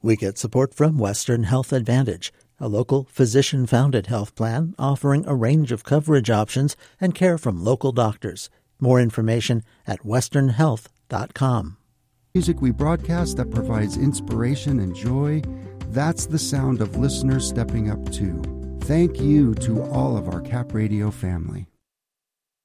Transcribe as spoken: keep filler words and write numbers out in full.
We get support from Western Health Advantage, a local physician-founded health plan offering a range of coverage options and care from local doctors. More information at western health dot com. Music we broadcast that provides inspiration and joy, that's the sound of listeners stepping up too. Thank you to all of our Cap Radio family.